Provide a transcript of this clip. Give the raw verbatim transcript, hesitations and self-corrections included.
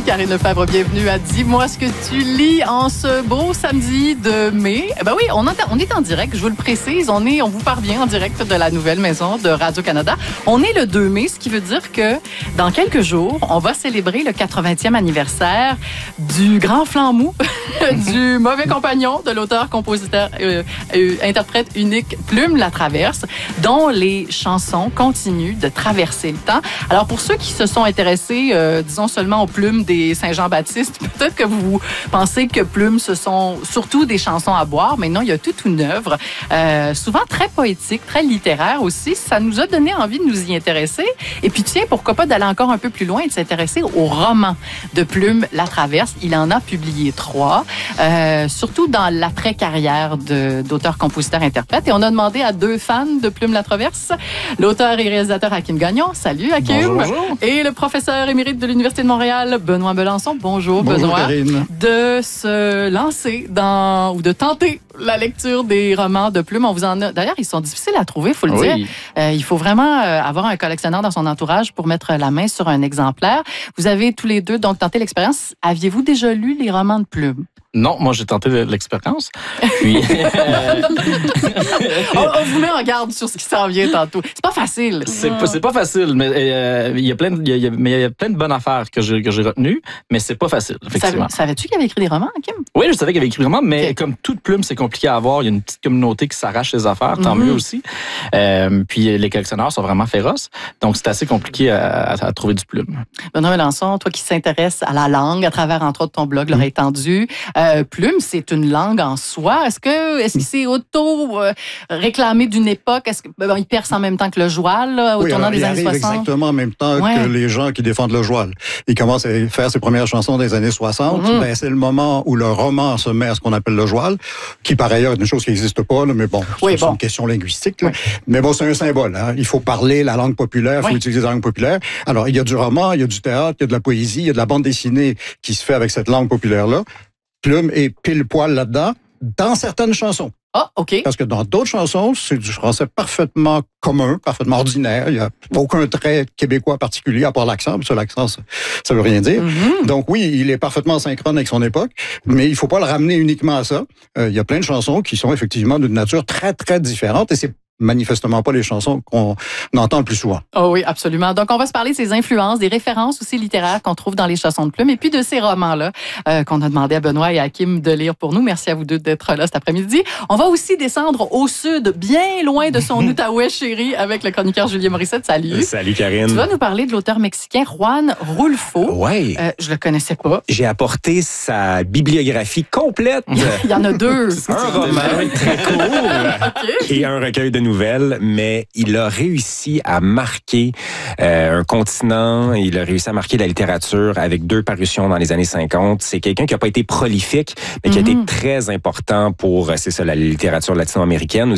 Karine Lefebvre, bienvenue à Dis-moi ce que tu lis en ce beau samedi de mai. Eh ben oui, on, entend, on est en direct, je vous le précise. On, est, on vous parvient en direct de la nouvelle maison de Radio-Canada. On est le deux mai, ce qui veut dire que dans quelques jours, on va célébrer le quatre-vingtième anniversaire du grand flambeau, du mauvais compagnon de l'auteur, compositeur, euh, euh, interprète unique Plume Latraverse, dont les chansons continuent de traverser le temps. Alors, pour ceux qui se sont intéressés, euh, disons seulement aux plumes des Saint-Jean-Baptiste, peut-être que vous pensez que Plume, ce sont surtout des chansons à boire, mais non, il y a toute une œuvre, euh, souvent très poétique, très littéraire aussi. Ça nous a donné envie de nous y intéresser. Et puis, tiens, pourquoi pas d'aller encore un peu plus loin et de s'intéresser au roman de Plume Latraverse. Il en a publié trois, euh, surtout dans l'après-carrière de, d'auteur, compositeur, interprète. Et on a demandé à deux fans de Plume Latraverse, l'auteur et réalisateur Hakim Gagnon. Salut, Hakim. Bonjour, bonjour. Et le professeur émérite de l'Université de Montréal, Benoît Belançon. Bonjour, Bonjour, Benoît. Karine. De se lancer dans, ou de tenter la lecture des romans de Plume. On vous en a, d'ailleurs, ils sont difficiles à trouver, il faut le Oui. dire. Euh, il faut vraiment euh, avoir un collectionneur dans son entourage pour mettre la main sur un exemplaire. Vous avez tous les deux donc tenté l'expérience. Aviez-vous déjà lu les romans de Plume? Non, moi j'ai tenté l'expérience. Puis euh, on, on vous met en garde sur ce qui s'en vient tantôt. C'est pas facile. c'est pas c'est pas facile, mais euh, il y a plein de, il y a, mais il y a plein de bonnes affaires que j'ai que j'ai retenues, mais c'est pas facile effectivement. Savais- Savais-tu qu'il avait écrit des romans, Hakim? Oui, je savais qu'il y avait écrit vraiment, mais Okay. comme toute plume, c'est compliqué à avoir. Il y a une petite communauté qui s'arrache les affaires, tant Mm-hmm. mieux aussi. Euh, puis les collectionneurs sont vraiment féroces, donc c'est assez compliqué à, à, à trouver du plume. Benoît Melançon, toi qui s'intéresse à la langue à travers, entre autres, ton blog, L'oreille tendue, euh, Plume, c'est une langue en soi. Est-ce que est-ce que c'est auto-réclamé euh, d'une époque? Est-ce que ben, il perce en même temps que le joual, là, au Oui, tournant alors, des il années arrive soixante? exactement en même temps Ouais. que les gens qui défendent le joual. Il commence à faire ses premières chansons des années soixante. Mm-hmm. Ben, c'est le moment où le roman se met à ce qu'on appelle le joual, qui par ailleurs est une chose qui n'existe pas, là, mais bon, Oui, c'est bon. une question linguistique. Là. Oui. Mais bon, c'est un symbole. Hein. Il faut parler la langue populaire, il faut Oui. utiliser la langue populaire. Alors, il y a du roman, il y a du théâtre, il y a de la poésie, il y a de la bande dessinée qui se fait avec cette langue populaire-là. Plume est pile poil là-dedans, dans certaines chansons. Ah, OK. Parce que dans d'autres chansons, c'est du français parfaitement commun, parfaitement ordinaire. Il n'y a aucun trait québécois particulier à part l'accent. Puis ça, l'accent, ça, ça veut rien dire. Mm-hmm. Donc oui, il est parfaitement synchrone avec son époque, mais il faut pas le ramener uniquement à ça. Euh, il y a plein de chansons qui sont effectivement d'une nature très, très différente et c'est manifestement pas les chansons qu'on entend le plus souvent. Oh oui, absolument. Donc, on va se parler de ces influences, des références aussi littéraires qu'on trouve dans les chansons de Plume et puis de ces romans-là euh, qu'on a demandé à Benoît et à Hakim de lire pour nous. Merci à vous deux d'être là cet après-midi. On va aussi descendre au sud, bien loin de son Outaouais chéri, avec le chroniqueur Julien Morissette. Salut. Salut Karine. Tu vas nous parler de l'auteur mexicain Juan Rulfo. Ouais. Euh, je le connaissais pas. J'ai apporté sa bibliographie complète. Il y en a deux. Un roman très court OK. et un recueil de nouvelles, mais il a réussi à marquer euh, un continent, il a réussi à marquer la littérature avec deux parutions dans les années cinquante. C'est quelqu'un qui n'a pas été prolifique, mais qui Mm-hmm. a été très important pour, c'est ça, la littérature latino-américaine.